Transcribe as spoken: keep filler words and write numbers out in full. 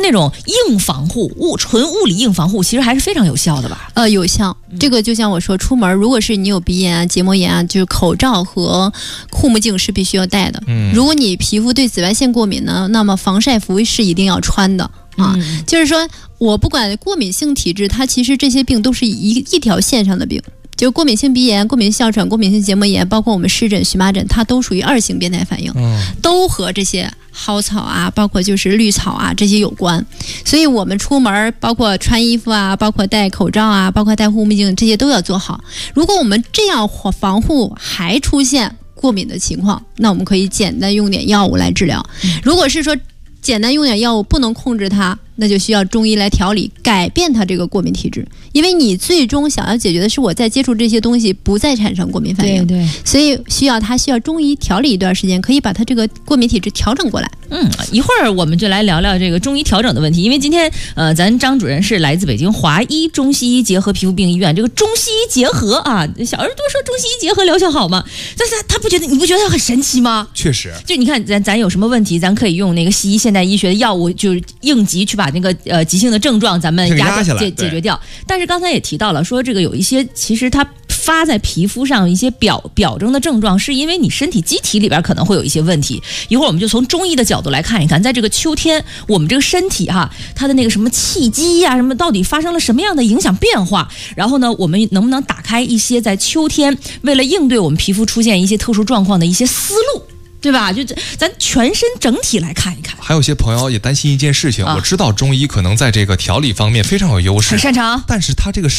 那种硬防护物纯物理硬防护，其实还是非常有效的吧？ 呃，有效。这个就像我说，出门如果是你有鼻炎啊、结膜炎啊，就是口罩和护目镜是必须要戴的。嗯，如果你皮肤对紫外线过敏呢，那么防晒服是一定要穿的。啊，嗯、就是说我不管过敏性体质，它其实这些病都是一一条线上的病，就是过敏性鼻炎、过敏性哮喘、过敏性结膜炎，包括我们湿疹、荨麻疹，它都属于二型变态反应，嗯、都和这些蒿草啊，包括就是绿草啊这些有关。所以我们出门，包括穿衣服啊，包括戴口罩啊，包括戴护目镜，这些都要做好。如果我们这样防护还出现过敏的情况，那我们可以简单用点药物来治疗。嗯、如果是说简单用点药物不能控制它，那就需要中医来调理，改变它这个过敏体质。因为你最终想要解决的是我在接触这些东西不再产生过敏反应， 对对， 所以需要它需要中医调理一段时间，可以把它这个过敏体质调整过来。 嗯，一会儿我们就来聊聊这个中医调整的问题。因为今天呃，咱张主任是来自北京华医中西医结合皮肤病医院，这个中西医结合啊，小人多说中西医结合疗效好吗？但是他不觉得，你不觉得很神奇吗？ 确实， 就你看咱咱有什么问题，咱可以用那个西医现代医学的药物，就是应急去把那个呃急性的症状咱们压解解决掉。但是刚才也提到了，说这个有一些其实它发在皮肤上一些表表征的症状，是因为你身体机体里边可能会有一些问题。一会儿我们就从中医的角度来看一看，在这个秋天，我们这个身体哈，它的那个什么气机呀、啊，什么到底发生了什么样的影响变化？然后呢，我们能不能打开一些在秋天为了应对我们皮肤出现一些特殊状况的一些思路？对吧？就咱全身整体来看一看。 还有些朋友也担心一件事情，啊、我知道中医可能在这个调理方面非常有优势， 很擅长， 但是他这个